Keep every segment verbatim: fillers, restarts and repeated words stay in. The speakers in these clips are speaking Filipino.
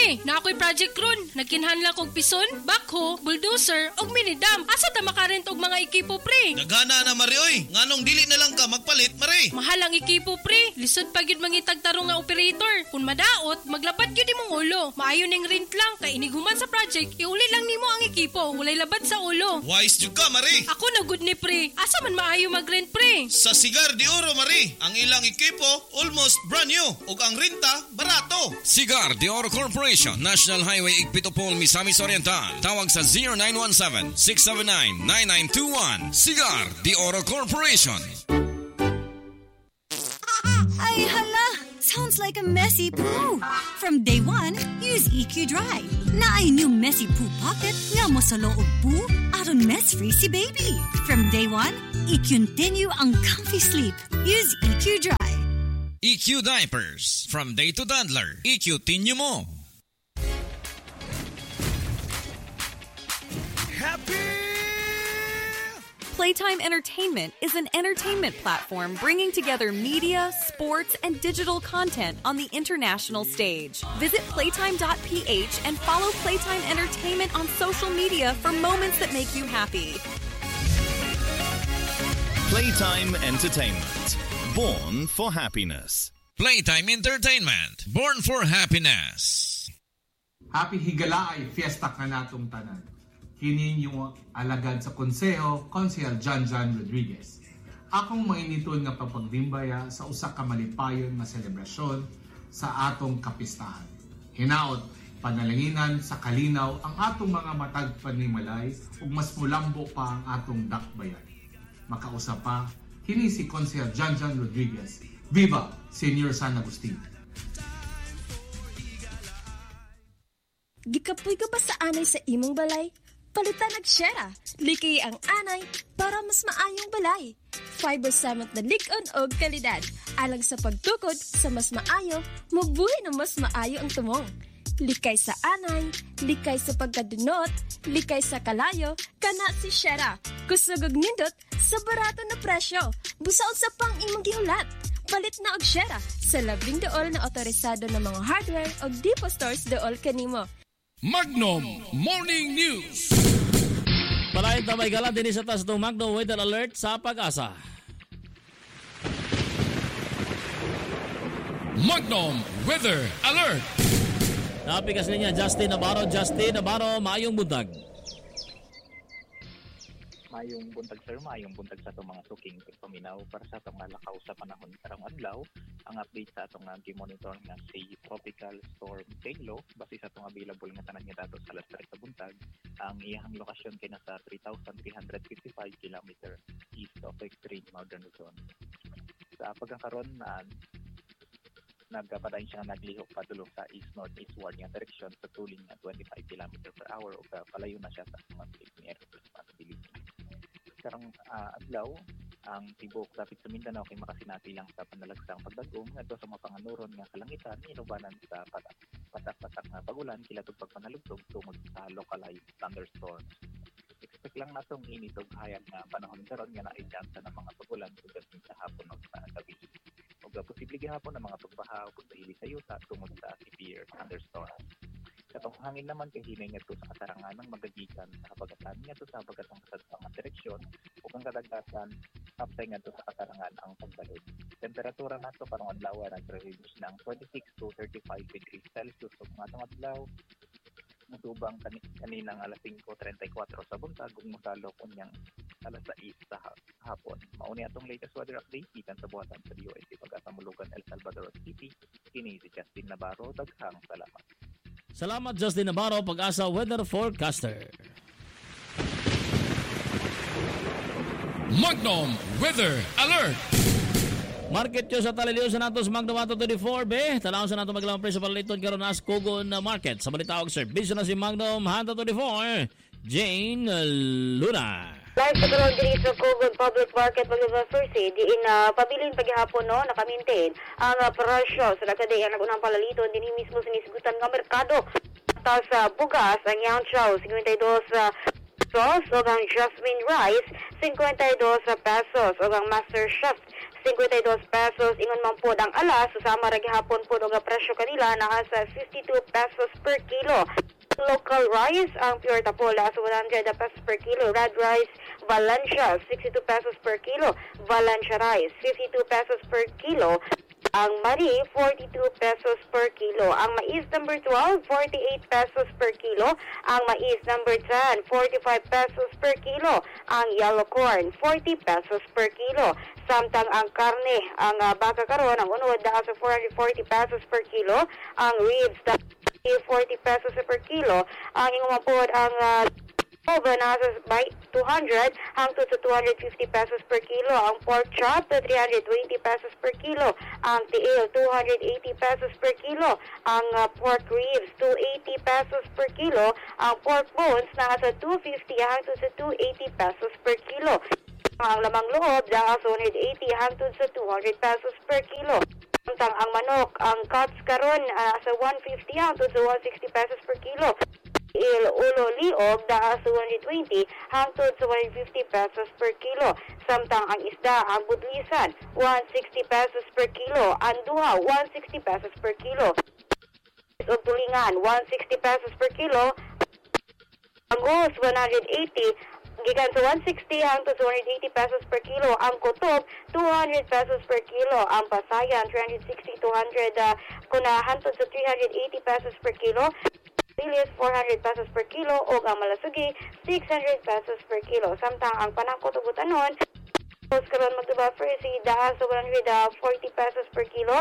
pre, na ako'y project ron. Nagkinhanla kog pison, backhoe, bulldozer, og minidam. Asa ta makarent og mga ekipo pre? Naghana na Mari oy. Nganong dili na lang ka magpalit Mari? Mahal ang ekipo pre. Lisod pa gyud mangitag tarong nga operator. Kung madaot, maglapat gyud imong ulo. Maayo ning rent lang kay iniguman sa project, iuli lang nimo ang ekipo. Walay labad sa ulo. Wise jud ka Mari. Ako na good ni pre. Asa man maayo mag-rent pre? Sa Cigar de Oro Mari, ang ilang ekipo almost brand new ug ang renta barato. Cigar de Oro Corporation, National Highway Igpitopol, Misamis Oriental. Tawag sa zero nine one seven, six seven nine, nine nine two one. Cigar de Oro Corporation. Ay hala! Sounds like a messy poo. From day one, use E Q Dry. Na ay new messy poo pocket nga mo sa loob poo aron mess-free si baby. From day one, i-continue ang comfy sleep. Use E Q Dry. E Q Diapers. From day to toddler, i-continue mo. Happy! Playtime Entertainment is an entertainment platform bringing together media, sports, and digital content on the international stage. Visit playtime dot p h and follow Playtime Entertainment on social media for moments that make you happy. Playtime Entertainment. Born for happiness. Playtime Entertainment. Born for happiness. Happy Higalaay Fiesta ka natong tanan. Kini yung alagad sa konseho, Konsehal John John Rodriguez. Akong mainiton nga papagdimbaya sa usa ka malipayon nga selebrasyon sa atong kapistahan. Hinaot, panalanginan sa kalinaw ang atong mga matag panimalay ug mas mulambo pa ang atong dakbayan. Makausap pa, kini si Konsehal John John Rodriguez. Viva, Senior San Agustin! Gikapoy ka ba sa anay sa imong balay? Palitan nag-share. Liki ang anay para mas maayong balay. Fiber Cement na lig-on og kalidad. Alang sa pagtukod sa mas maayo, mabuhi na mas maayo ang tumong. Likay sa anay, likay sa pagkadunot, likay sa kalayo, kana si Shera. Kusugog nindot sa barato na presyo. Busaot sa pang imong gihulat. Palit na og Shera sa labing dool na otorisado ng mga hardware og depot stores dool kanimo. Magnum Morning News. Palayan tamay galang din sa taas ng Magnum Weather Alert sa Pag-asa. Magnum Weather Alert. Napikas niya Justin Navarro. Justin Navarro, maayong buntag. Mayong buntag sir, mayong buntag sa itong mga suking paminaw para sa itong lakaw sa panahon karang adlaw. Ang update sa itong uh, monitor nga si Tropical Storm Taylor base sa itong available nga tanan nga datos sa alas tres sa buntag. Ang iyang lokasyon kay nasa three thousand three hundred fifty-five kilometers east of extreme northern Luzon. Sa pagkakaroon na uh, nagpadayon siya naglihok padulong sa east-northeastward nga direksyon sa tuling nga twenty-five kilometers per hour o palayo na siya sa mga near responsibility. Karang uh, adlaw, ang tibok dapit sa Mindanao kay makasinati lang sa panalagsang pagdagom ngadto sa mga panganuron nga kalangitan inubanan sa patak-patak nga pagulan kilatog pagpanalugtog tungod sa localized thunderstorms. Expect lang natong init og hayag nga panahon karon nga naay chance ng mga pagulan pagdating sa hapon ug sa gabi. Ug posible gihapon ang mga pagbaha ug pagdahili sa yuta tungod sa severe thunderstorms. Katong hangin naman kay hinay ngadto sa kasarangan ng magagikan sa habagatan ngadto sa habagatang kasadpang direksyon ug ang kadagatan sapay ngadto sa kasarangan ang pagbalod. Temperatura nato karong adlaw ay nag-range ng twenty-six to thirty-five degrees Celsius ug matong adlaw matubang kaninang alas five thirty-four sa buntag ug mosalok unyang alas sais sa hapon. Mauni atong latest weather update ikan sa buhatan sa D O S C Pag-asa Mulugan, El Salvador City. Kini si Justin Navarro, daghang salamat. Salamat Justin Navarro, Pag-asa Weather Forecaster. Magnum Weather Alert. Market yo sa taliliw sa natos Magnum Ato twenty-four be. Talawon sa nato maglamang presyo para liton karon as Kugon Market. Sa balitawag serbisyo na si Magnum Hanta twenty-four, Jane Luna. Live sa karon diri sa Kugon Public Market Pag-asa Sursi, diin na uh, pabilin paghihapon no nakamintain ang uh, presyo sa nagsaday ang nagunang palaliton dinhi mismo sa nisgutan nga merkado. Ta sa bugas ang Yang Chow fifty-two uh, pesos o ang Jasmine Rice fifty-two pesos o ang Master Chef fifty-two pesos. Ingon man po ang alas, susama ra gihapon po nga presyo kanila naa sa fifty-two pesos per kilo. Local rice, ang pure tapola sa one hundred pesos per kilo. Red rice, Valencia, sixty-two pesos per kilo. Valencia rice, fifty-two pesos per kilo. Ang mari, forty-two pesos per kilo. Ang mais number twelve, forty-eight pesos per kilo. Ang mais number ten, forty-five pesos per kilo. Ang yellow corn, forty pesos per kilo. Samtang ang karne, ang uh, baka karon, ang unod na sa four hundred forty pesos per kilo. Ang ribs, forty pesos per kilo. Ang ingumapod, ang uh, over nasa by two hundred hangtod sa two hundred fifty pesos per kilo. Ang pork chop to three hundred twenty pesos per kilo. Ang tiil two hundred eighty pesos per kilo. Ang uh, pork ribs two hundred eighty pesos per kilo. Ang pork bones nasa two hundred fifty hangtod sa two hundred eighty pesos per kilo. Ang lamang loob nasa one hundred eighty hangtod sa two hundred pesos per kilo. Samtang ang manok, ang cuts karon uh, sa one hundred fifty hangtod sa one hundred sixty pesos per kilo. Il ulo liog daa sa one hundred twenty hangtod sa one hundred fifty pesos per kilo. Samtang ang isda, ang budlisan, one hundred sixty pesos per kilo. Ang duha, one hundred sixty pesos per kilo. Ug tulingan, one hundred sixty pesos per kilo. Ang hos, one hundred eighty gikan sa one hundred sixty hangtod sa one hundred eighty pesos per kilo. Ang kutob, two hundred pesos per kilo. Ang pasayan, three hundred sixty to one hundred uh, kuna hangtod sa three hundred eighty pesos per kilo. Silis, four hundred pesos per kilo. O ang malasugi, six hundred pesos per kilo. Samtang ang panangkot ug utanon, karon magduba first daa sa one hundred forty pesos per kilo.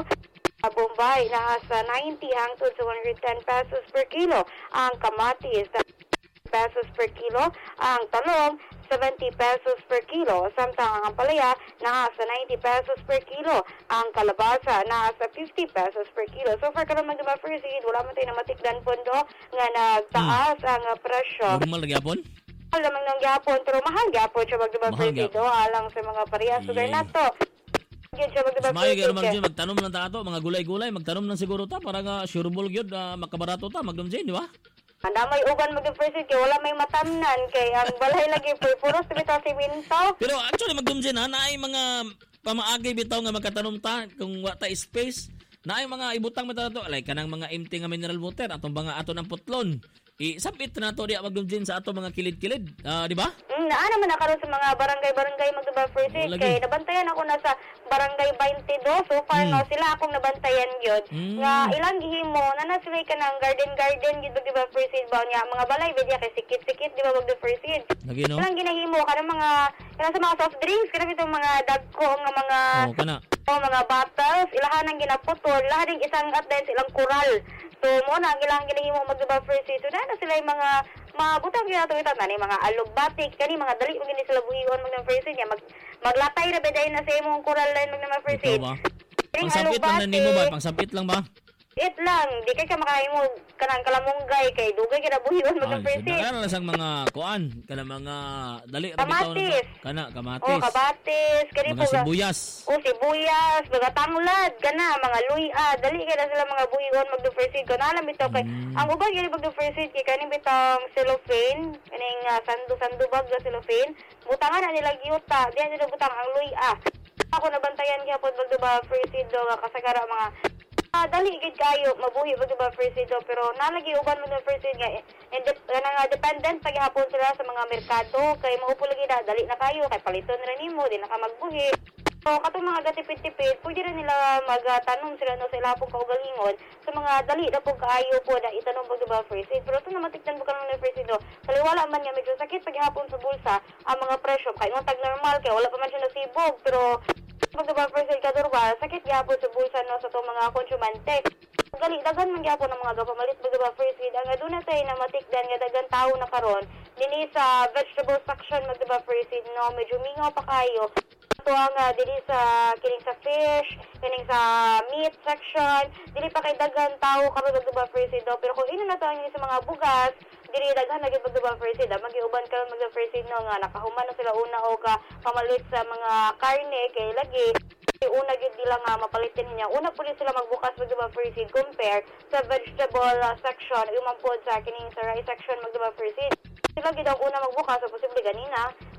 Bombay naa sa ninety hangtod sa one hundred ten pesos per kilo. Ang kamatis pesos per kilo. Ang talong seventy pesos per kilo. Samtang ang palaya naa sa ninety pesos per kilo. Ang kalabasa naa sa fifty pesos per kilo. So far karon magduba first wala man tayo na matikdan pondo nga nagtaas hmm. ang uh, presyo. Normal na gyapon? Lamang nang gyapon pero mahal gyapon siya magduba first dito alang sa mga parehas sugar nato. Gyud siya magduba first. Mayo gyud man magtanom lang ta ato mga gulay-gulay, magtanom lang siguro ta para nga sureball gyud uh, makabarato ta magdum di ba? Anda may uban mag-first kay wala may matamnan kay ang balay lagi puros bitaw si Winto. Pero actually magdumjin ha naay mga pamaagi bitaw nga magkatanom ta kung wa ta space. Naay mga ibutang meta to like kanang mga empty nga mineral water atong mga ato ng putlon. I-sabit na to di magdumjin sa ato mga kilid-kilid, uh, di ba? Mm, naa naman na karon sa mga barangay-barangay magduba first oh, kay nabantayan ako na sa barangay twenty-two so far mm. no sila akong nabantayan gyud mm. nga ilang gihimo na na sila ka ng garden-garden gyud magduba first ba niya mga balay bidya kay sikit-sikit di ba magduba first Nagino? Ilang ginahimo kanang mga kanang sa mga soft drinks kanang itong mga dagko nga mga oh, kana. Oh, mga bottles ilahan ang ginaputol lahat ding isang at dahil silang kural. So, mo na, ang ilang ginahimo mag-diba first season na na sila yung mga mga butang ginatuwitan na ni mga alugbatik, kani mga dali mo gini sila buhiyon mag-diba first season. Mag, maglatay na beday na sa imong coral line mag-diba first season. Pangsapit lang na nimo ba? Pangsapit lang ba? It lang, di kay ka makahimo kanang kalamunggay kay dugay kay nabuhiwan mag first season. Kana lang sang mga kuan, kana mga dali ra bitaw na. Kana kamatis. Oh, kamatis, kani po sibuyas. Oh, sibuyas, mga tanglad, kana mga luya, dali kay na sila mga buhiwan mag first season. Kana lang bitaw kay mm. ang ubang gyud mag first season kay kani bitang cellophane, kaning uh, sandu-sandu bag sa cellophane. Butangan na nila giyuta, diyan nila butang ang luya. Ako nabantayan gyapon magduba first season nga kasagara mga Ah, dali gid kayo mabuhi ba diba first aid pero nalagi uban mo ng first aid nga indep nga dependent paghapon sila sa mga merkado kay maupo lagi na dali na kayo kay paliton ra nimo di na ka magbuhi. So katong mga gatipid-tipid pwede ra nila magtanom sila no sa ilapong kaugalingon sa mga dali na pug kaayo po na itanom pag diba first aid pero to na matikdan mo kanang first aid do kaliwala man nga medyo sakit paghapon sa bulsa ang mga presyo kay mo tag normal kay wala pa man siya nasibog pero pag diba first aid kadurba, sakit gyapon sa bulsa no sa itong mga konsumante. Gali, dagan man gyapon ng mga gapamalit pag diba first aid. Ang aduna tayo na matikdan nga dagan tao na karon dini sa vegetable section mag diba first aid no, medyo mingaw pa kayo. Ito ang uh, dili sa kining sa fish, kining sa meat section, dili pa kay dagan tao karon mag diba first aid no. Pero kung ino na to ang sa mga bugas, dili daghan lagi pag diba first aid, magiuban karon mag diba first aid no nga nakahuman na sila una o ka pamalit sa mga karne kay lagi una gid nila nga mapalitin niya. Una po sila magbukas mag diba first aid compare sa vegetable uh, section, yung mampod sa kining sa rice section mag diba first aid. Sila gid ang una magbukas so posible ganina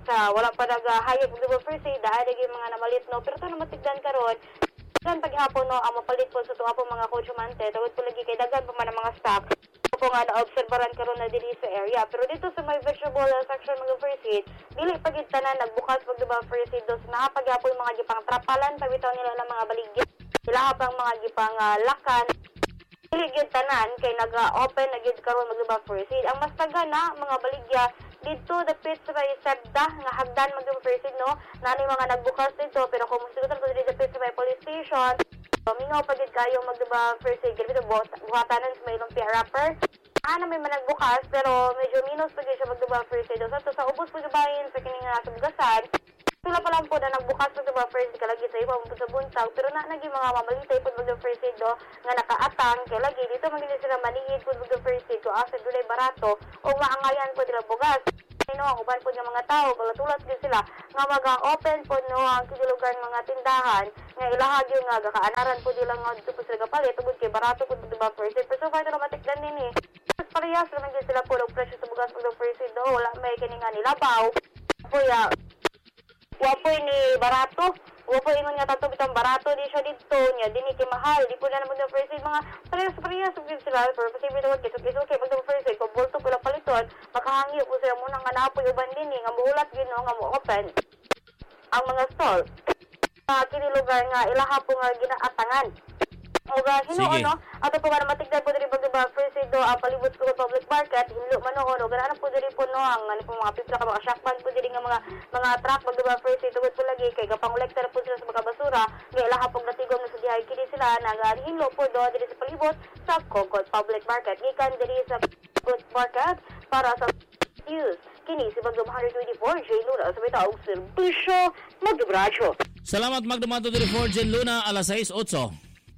sa wala pa nagahayag di ba first aid dahil yung mga namalit no pero to na matigdan karon kan paghapon no ang mapalit po sa tuwa po mga konsyumante tawag po lagi kay dagan pa man ang mga stock po nga na-obserbaran karon na diri sa area pero dito sa may vegetable section mga first aid dili pagid tanan nagbukas pag di ba first aid dos na paghapon mga gipang trapalan pabitaw nila ng mga baligya sila pang mga gipang uh, lakan dili gyud tanan kay naga-open na gyud karon mag di ba first aid ang mas tagana mga baligya dito dapit sa may sebda nga hagdan mag di ba first aid no nani mga nagbukas dito pero kung musigutan ko dito dapit sa may police station mingaw pagid kayo mag di ba first aid dito buhatanan sa may lumpia wrapper ana may managbukas pero medyo minus pagid siya mag di ba first aid so sa ubos pagid bahin sa kining nga subugasan sila pa lang po na nagbukas mag di ba first aid kalagi sa iba sa buntag pero na nagi mga mamalitay pud mag di ba first aid do nga nakaatang kay lagi dito magindi sila manihid pud mag di ba first aid ko asa dunay barato o maangayan pud nila bugas no ang uban po ng mga tao balatulat din sila nga maga-open po no ang lugar ng mga tindahan nga ilahag yung nga kaanaran po nila nga dito po sila kapalit tugod kay barato po di ba first aid pero so far dramatic lang din eh mas parehas naman din sila po ng presyo sa bugas ng first aid do wala may kini nga nilabaw po ya wapoy ni barato wapoy ingon nga tato bitang barato di siya dito niya dini kay mahal di po na naman ng first aid mga parehas parehas din sila pero posible daw kay so okay pag ng first aid kung bulto ko lang paliton makahangi po sila muna nga napoy uban din nga muhulat yun no nga mo open ang mga stall uh, kini lugar nga ilaha po nga ginaatangan o ga hinuon no ato po nga matigdan po diri pag diba first aid do ang palibot ko public market hinlo manoon o ganaan po diri po no ang ano po mga pipla ka mga shopman po diri nga mga mga truck pag diba first aid tugod po lagi kay kapangolektor po sila sa mga basura nga ilaha po natigom na sa dihay kini sila nagahinlo po do diri sa palibot sa Cogod Public Market gikan diri sa Cogod Market para sa news kini si Magdom one twenty-four J Luna sa bitaw serbisyo magbracho. Salamat Magdom one twenty-four J Luna alas sais otso.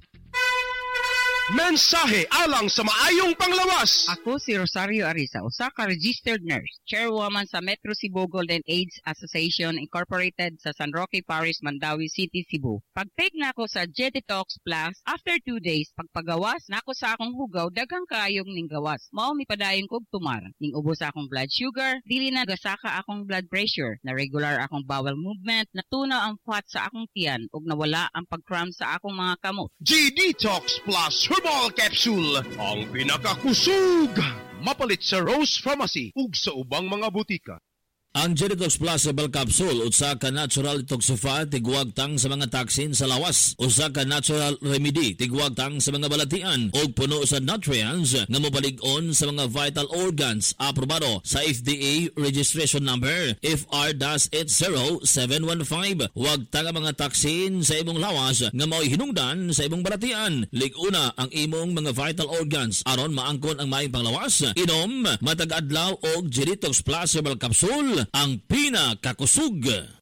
Mensahe alang sa maayong panglawas. Ako si Rosario Arisa, usa ka registered nurse, chairwoman sa Metro Cebu Golden AIDS Association Incorporated sa San Roque Parish, Mandawi City, Cebu. Pag-take na ako sa Jetitox Plus, after two days, pagpagawas na ako sa akong hugaw, daghang kaayong ning gawas. Mao mi padayon kog tumar. Ning ubos sa akong blood sugar, dili na gasaka akong blood pressure, na regular akong bowel movement, natunaw ang fat sa akong tiyan, ug nawala ang pag-cramp sa akong mga kamot. G-Detox Plus Herbal Capsule, ang pinakakusog. Mapalit sa Rose Pharmacy ug sa ubang mga butika. Ang Genitox Plus Herbal Capsule usa ka natural detoxify tigwag tang sa mga toxin sa lawas, usa ka natural remedy tigwag tang sa mga balatian ug puno sa nutrients nga mobalig-on sa mga vital organs. Aprobado sa F D A registration number F R eight zero seven one five. Wag tang mga toxin sa imong lawas nga mao'y hinungdan sa imong balatian. Lig-una ang imong mga vital organs aron maangkon ang maayong panglawas. Inom matag-adlaw og Genitox Plus Herbal Capsule, ang pinakakusog.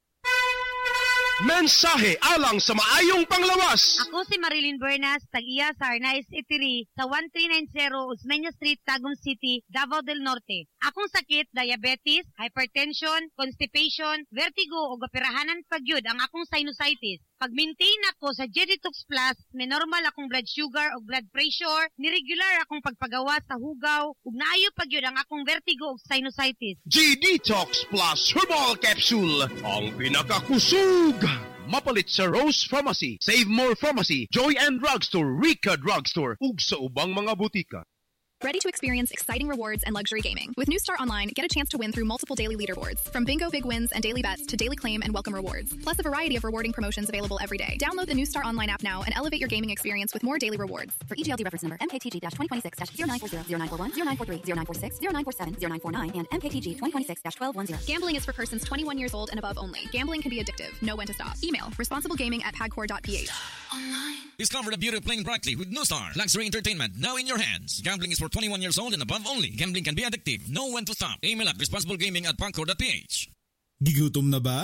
Mensahe alang sa maayong panglawas. Ako si Marilyn Bernas, tag-iya sa Arnaiz Eatery sa one three nine zero Osmeña Street, Tagum City, Davao del Norte. Akong sakit, diabetes, hypertension, constipation, vertigo o gapirahanan pagyud ang akong sinusitis. Pag-maintain ako sa Genitox Plus, may normal akong blood sugar o blood pressure, niregular akong pagpagawa sa hugaw, ug naayo pagyud ang akong vertigo o sinusitis. G-Detox Plus Herbal Capsule, ang pinakakusog. Mapalit sa Rose Pharmacy, Save More Pharmacy, Joy and Drugstore, Rica Drugstore, ug sa ubang mga butika. Ready to experience exciting rewards and luxury gaming? With New Star Online, get a chance to win through multiple daily leaderboards. From bingo big wins and daily bets to daily claim and welcome rewards. Plus a variety of rewarding promotions available every day. Download the New Star Online app now and elevate your gaming experience with more daily rewards. For E G L D reference number M K T G twenty twenty-six zero nine four zero zero nine four one zero nine four three zero nine four six zero nine four seven zero nine four nine and M K T G twenty twenty-six twelve ten. Gambling is for persons twenty-one years old and above only. Gambling can be addictive. Know when to stop. Email responsiblegaming at pagcor dot p h. Discover the beauty of playing brightly with New Star. Luxury entertainment now in your hands. Gambling is for twenty-one years old and above only. Gambling can be addictive. Know when to stop. Email at responsiblegaming at pagcor dot p h. Gigutom na ba?